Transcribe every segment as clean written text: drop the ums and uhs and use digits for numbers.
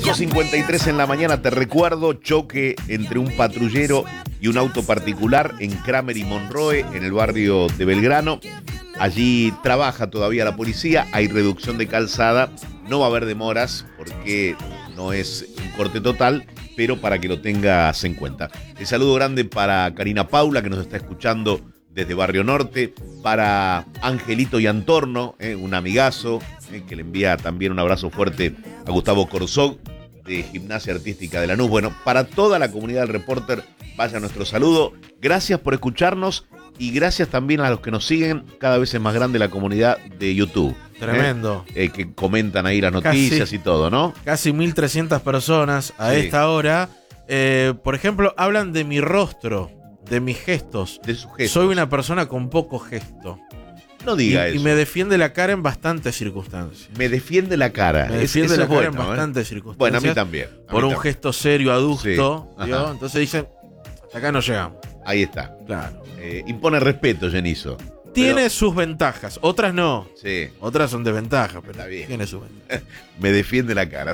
5:53 en la mañana, te recuerdo, choque entre un patrullero y un auto particular en Kramer y Monroe, en el barrio de Belgrano. Allí trabaja todavía la policía, hay reducción de calzada, no va a haber demoras porque no es un corte total, pero para que lo tengas en cuenta. El saludo grande para Karina Paula, que nos está escuchando desde Barrio Norte, para Angelito y Antorno, un amigazo, que le envía también un abrazo fuerte a Gustavo Corzog, de Gimnasia Artística de Lanús. Bueno, para toda la comunidad del Reporter, vaya nuestro saludo. Gracias por escucharnos y gracias también a los que nos siguen. Cada vez es más grande la comunidad de YouTube. Tremendo. Que comentan ahí las noticias y todo, ¿no? Casi 1.300 personas a esta hora. Por ejemplo, hablan de mi rostro, de mis gestos. De sus gestos. Soy una persona con poco gesto. No diga eso. Y me defiende la cara en bastantes circunstancias. Me defiende la cara. Me defiende la cara en bueno, bastantes circunstancias. Bueno, a mí también. Por un gesto serio, adusto. Sí. Entonces dicen, hasta acá no llegamos. Ahí está. Claro. Impone respeto, Genizo. Tiene sus ventajas, otras no. Sí. Otras son desventajas, pero está bien. Tiene sus ventajas. Me defiende la cara.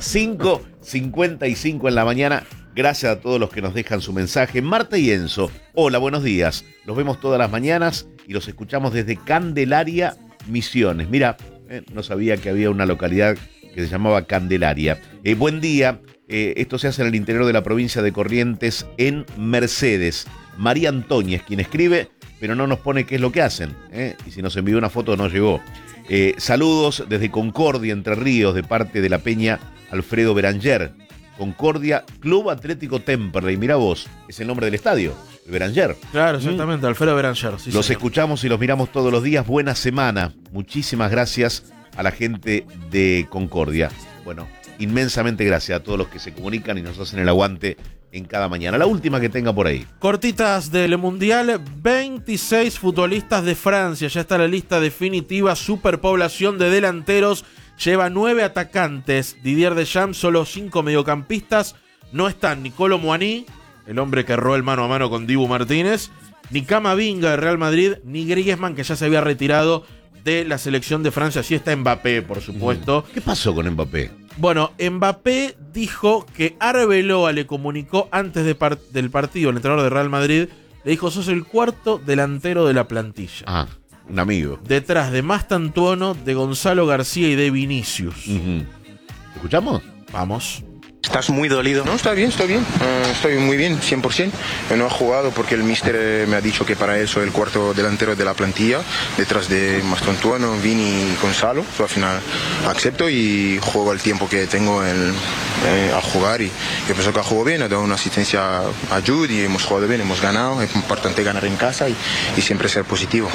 5:55 en la mañana. Gracias a todos los que nos dejan su mensaje. Marta y Enzo, hola, buenos días. Los vemos todas las mañanas y los escuchamos desde Candelaria, Misiones. Mira, no sabía que había una localidad que se llamaba Candelaria. Buen día. Esto se hace en el interior de la provincia de Corrientes, en Mercedes. María Antonia es quien escribe, pero no nos pone qué es lo que hacen. Y si nos envió una foto no llegó. Saludos desde Concordia, Entre Ríos, de parte de la Peña Alfredo Beranger. Concordia, Club Atlético Temperley. Mira vos, es el nombre del estadio, el Beranger. Claro, exactamente, Alfredo Beranger. Sí, los señor. escuchamos y los miramos todos los días. Buena semana. Muchísimas gracias a la gente de Concordia. Bueno, inmensamente gracias a todos los que se comunican y nos hacen el aguante en cada mañana. La última que tenga por ahí. Cortitas del Mundial, 26 futbolistas de Francia. Ya está la lista definitiva, superpoblación de delanteros. Lleva 9 atacantes. Didier Deschamps, solo 5 mediocampistas. No están Nicolo Muani, el hombre que erró el mano a mano con Dibu Martínez, ni Camavinga de Real Madrid, ni Griezmann, que ya se había retirado de la selección de Francia. Sí está Mbappé, por supuesto. ¿Qué pasó con Mbappé? Bueno, Mbappé dijo que Arbeloa le comunicó antes del partido, el entrenador de Real Madrid, le dijo, sos el cuarto delantero de la plantilla. Ah, un amigo. Detrás de Mastantuono, de Gonzalo García y de Vinicius. ¿Escuchamos? Vamos. ¿Estás muy dolido? No, estoy bien. Estoy muy bien, 100%. No he jugado porque el míster me ha dicho que para él soy el cuarto delantero de la plantilla, detrás de Mastantuono, Vini y Gonzalo. Al final acepto y juego el tiempo que tengo a jugar. Y yo pienso que ha jugado bien, ha dado una asistencia a Jude y hemos jugado bien, hemos ganado. Es importante ganar en casa y siempre ser positivo.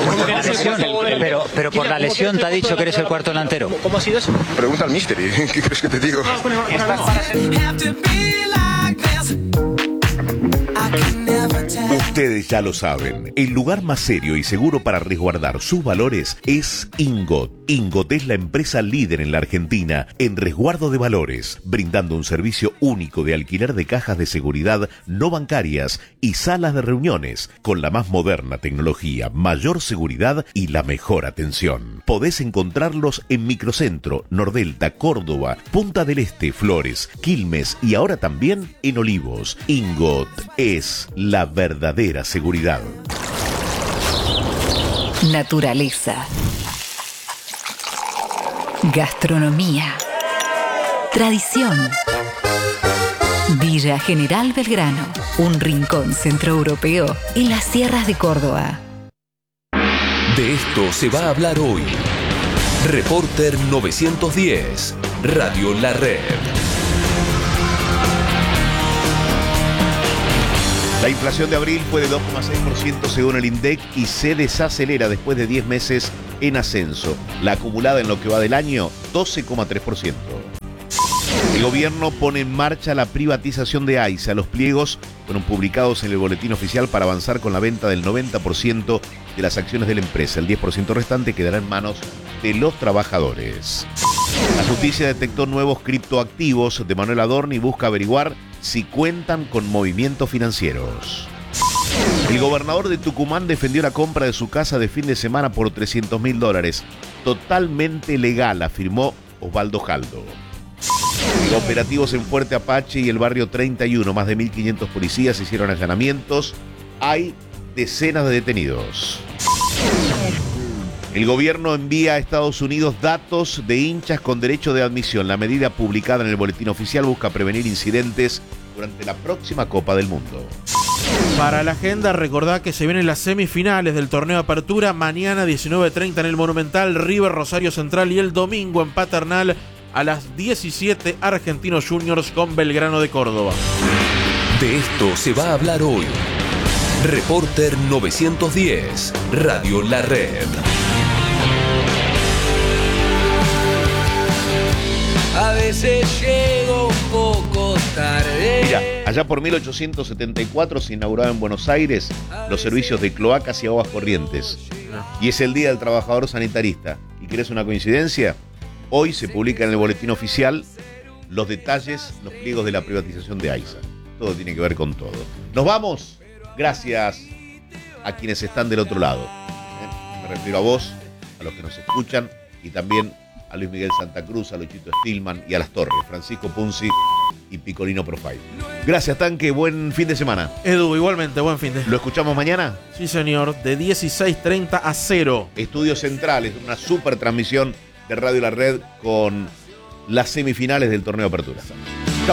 Pero por la lesión te ha dicho que eres el cuarto delantero. ¿Cómo ha sido eso? Pregunta al míster. ¿Qué crees que te digo? Ustedes ya lo saben, el lugar más serio y seguro para resguardar sus valores es Ingot. Ingot es la empresa líder en la Argentina en resguardo de valores, brindando un servicio único de alquiler de cajas de seguridad no bancarias y salas de reuniones, con la más moderna tecnología, mayor seguridad y la mejor atención. Podés encontrarlos en Microcentro, Nordelta, Córdoba, Punta del Este, Flores, Quilmes y ahora también en Olivos. Ingot es la verdadera seguridad. Naturaleza. Gastronomía. Tradición. Villa General Belgrano, un rincón centroeuropeo en las sierras de Córdoba. De esto se va a hablar hoy. Reporter 910, Radio La Red. La inflación de abril fue de 2,6% según el INDEC y se desacelera después de 10 meses en ascenso. La acumulada en lo que va del año, 12,3%. El gobierno pone en marcha la privatización de AISA. Los pliegos fueron publicados en el boletín oficial para avanzar con la venta del 90% de las acciones de la empresa. El 10% restante quedará en manos de los trabajadores. La justicia detectó nuevos criptoactivos de Manuel Adorni y busca averiguar si cuentan con movimientos financieros. El gobernador de Tucumán defendió la compra de su casa de fin de semana por $300.000. Totalmente legal, afirmó Osvaldo Jaldo. Operativos en Fuerte Apache y el barrio 31. Más de 1.500 policías hicieron allanamientos. Hay decenas de detenidos. El gobierno envía a Estados Unidos datos de hinchas con derecho de admisión. La medida publicada en el boletín oficial busca prevenir incidentes durante la próxima Copa del Mundo. Para la agenda, recordá que se vienen las semifinales del torneo Apertura. Mañana 19:30 en el Monumental, River Rosario Central, y el domingo en Paternal a las 17 Argentinos Juniors con Belgrano de Córdoba. De esto se va a hablar hoy. Reporter 910, Radio La Red. A veces llego un poco tarde. Mira, allá por 1874 se inauguraron en Buenos Aires los servicios de cloacas y aguas corrientes. Y es el Día del Trabajador Sanitarista. ¿Y querés una coincidencia? Hoy se publica en el boletín oficial los detalles, los pliegos de la privatización de AISA. Todo tiene que ver con todo. Nos vamos. Gracias a quienes están del otro lado. Me refiero a vos, a los que nos escuchan, y también a Luis Miguel Santa Cruz, a Luchito Stillman y a Las Torres, Francisco Punzi y Picolino Profile. Gracias, Tanque. Buen fin de semana. Edu, igualmente, buen fin de semana. ¿Lo escuchamos mañana? Sí, señor, de 16:30 a 0. Estudios Centrales, una super transmisión de Radio La Red con las semifinales del torneo Apertura.